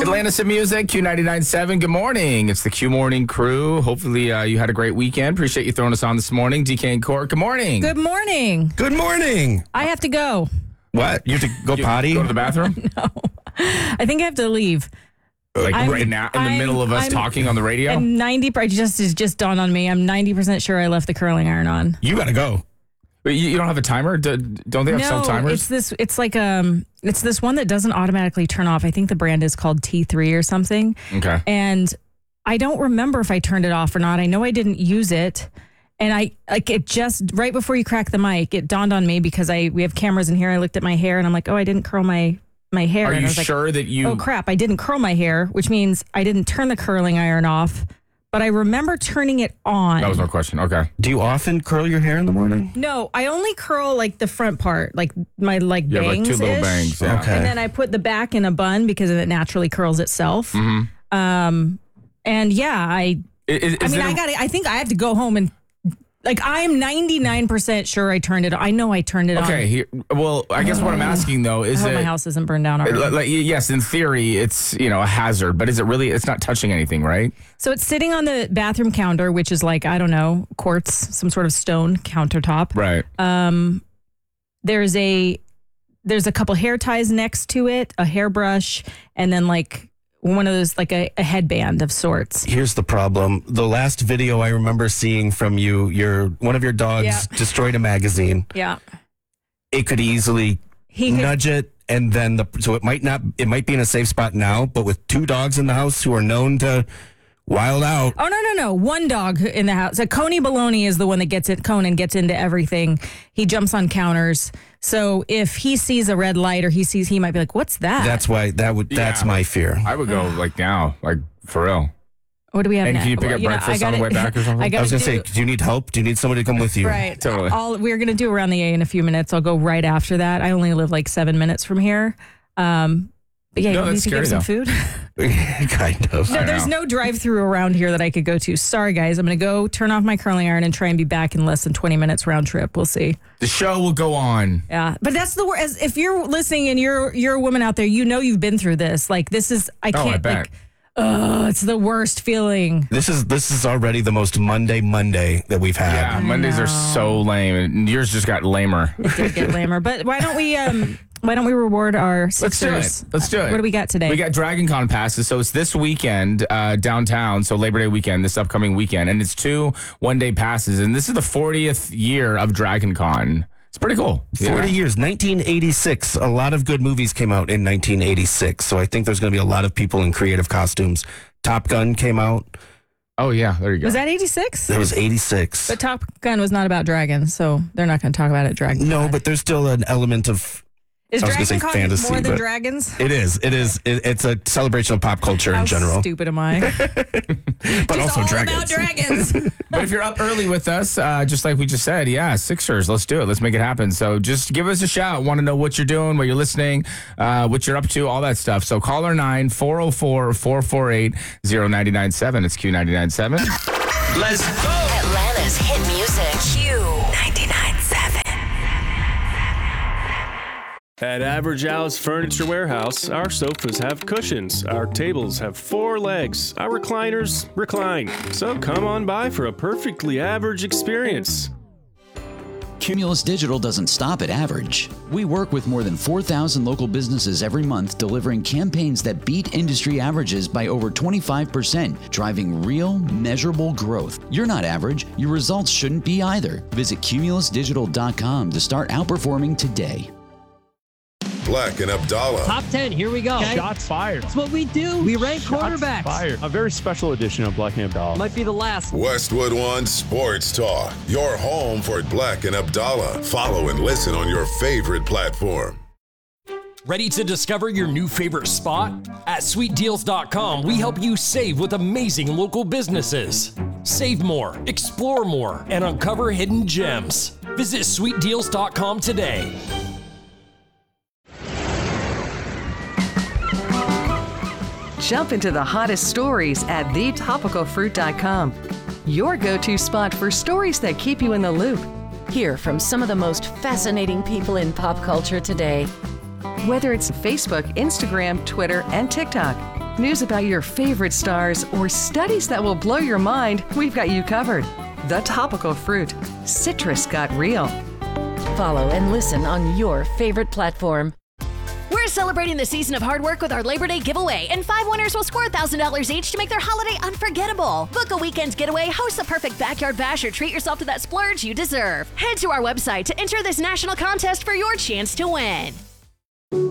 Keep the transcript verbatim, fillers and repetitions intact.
Atlantis in Music, Q ninety-nine point seven. Good morning. It's the Q Morning Crew. Hopefully uh, you had a great weekend. Appreciate you throwing us on this morning. D K and Court, good morning. Good morning. Good morning. I have to go. What? You have to go You potty? Go to the bathroom? No. I think I have to leave. Like I'm- right now, in the I'm- middle of us I'm- talking on the radio? And ninety, I just is just dawned on me. I'm ninety percent sure I left the curling iron on. You got to go. Wait, you, you don't have a timer? Do, don't they have no, cell timers? it's this. It's like um, it's this one that doesn't automatically turn off. I think the brand is called T three or something. Okay. And I don't remember if I turned it off or not. I know I didn't use it. And I like it just right before you crack the mic, it dawned on me because I we have cameras in here. I looked at my hair and I'm like, oh, I didn't curl my my hair. Are and you I was sure like, that you... Oh crap! I didn't curl my hair, which means I didn't turn the curling iron off. But I remember turning it on. That was my question. Okay. Do you often curl your hair in the morning? No, I only curl like the front part, like my like You have like bangs. two little bangs. Yeah. Okay. And then I put the back in a bun because it naturally curls itself. Mm-hmm. Um, and yeah, I. Is, is I mean, it a- I got. I think I have to go home and. Like, I'm ninety-nine percent sure I turned it on. I know I turned it on. Okay. Here, well, I guess what I'm asking, though, I is hope it... my house isn't burned down already. Like, yes, in theory, it's, you know, a hazard, but is it really, it's not touching anything, right? So it's sitting on the bathroom counter, which is like, I don't know, quartz, some sort of stone countertop. Right. Um, there's a there's a couple hair ties next to it, a hairbrush, and then like one of those, like a, a headband of sorts. Here's the problem. The last video I remember seeing from you, your one of your dogs Yeah. destroyed a magazine. Yeah. It could easily He could- nudge it, and then the so it might not. It might be in a safe spot now, but with two dogs in the house who are known to wild out. Oh, no, no, no. One dog in the house. So Coney Baloney is the one that gets it. Conan gets into everything. He jumps on counters. So if he sees a red light or he sees, he might be like, what's that? That's why that would. That's Yeah. my fear. I would go like now, like for real. What do we have And now? can you pick up know, breakfast I on the gotta- way back or something? I, I gotta was gonna do- say, do you need help? Do you need somebody to come with you? Right. Totally. All, we're going to do around the A in a few minutes. I'll go right after that. I only live like seven minutes from here. Um, but yeah, No, you need that's to give scary, some food. kind of. No, there's no drive-through around here that I could go to. Sorry, guys. I'm going to go turn off my curling iron and try and be back in less than twenty minutes round trip. We'll see. The show will go on. Yeah, but that's the worst. If you're listening and you're you're a woman out there, you know you've been through this. Like this is I Oh, can't. I bet. Like, oh, it's the worst feeling. This is this is already the most Monday Monday that we've had. Yeah, Mondays are so lame, and yours just got lamer. It did get lamer. But why don't we um why don't we reward our Let's do sisters? it. Let's do it. What do we got today? We got Dragon Con passes. So it's this weekend uh, downtown. So Labor Day weekend, this upcoming weekend. And it's two one-day passes. And this is the fortieth year of Dragon Con. It's pretty cool. forty Yeah. years, nineteen eighty-six. A lot of good movies came out in nineteen eighty-six. So I think there's going to be a lot of people in creative costumes. Top Gun came out. Oh, yeah. There you go. Was that eighty-six? That was eighty-six. But Top Gun was not about dragons, so they're not going to talk about it. Dragon. No, but there's still an element of. Is I was gonna Dragon say Con fantasy, more than but- dragons? It is. It is. It, it's a celebration of pop culture How in general, stupid am I? but Just also all dragons. about dragons. But if you're up early with us, uh, just like we just said, yeah, Sixers, let's do it. Let's make it happen. So just give us a shout. Want to know what you're doing, what you're listening, uh, what you're up to, all that stuff. So call our nine four oh four, four four eight, oh nine nine seven. It's Q ninety-nine point seven. Let's go. Atlanta's hit music. Q ninety-nine point seven. At Average Al's Furniture Warehouse, our sofas have cushions, our tables have four legs, our recliners recline. So come on by for a perfectly average experience. Cumulus Digital doesn't stop at average. We work with more than four thousand local businesses every month, delivering campaigns that beat industry averages by over twenty-five percent, driving real, measurable growth. You're not average. Your results shouldn't be either. Visit cumulus digital dot com to start outperforming today. Black and Abdallah. Top ten, here we go. Shots fired. That's what we do. We rank quarterbacks. Fired. A very special edition of Black and Abdallah. Might be the last. Westwood One Sports Talk. Your home for Black and Abdallah. Follow and listen on your favorite platform. Ready to discover your new favorite spot? At sweet deals dot com, we help you save with amazing local businesses. Save more, explore more, and uncover hidden gems. Visit sweet deals dot com today. Jump into the hottest stories at the topical fruit dot com. Your go-to spot for stories that keep you in the loop. Hear from some of the most fascinating people in pop culture today. Whether it's Facebook, Instagram, Twitter, and TikTok, News about your favorite stars, or studies that will blow your mind, we've got you covered. The Topical Fruit. Citrus got real. Follow and listen on your favorite platform. We're celebrating the season of hard work with our Labor Day giveaway, and five winners will score one thousand dollars each to make their holiday unforgettable. Book a weekend getaway, host the perfect backyard bash, or treat yourself to that splurge you deserve. Head to our website to enter this national contest for your chance to win.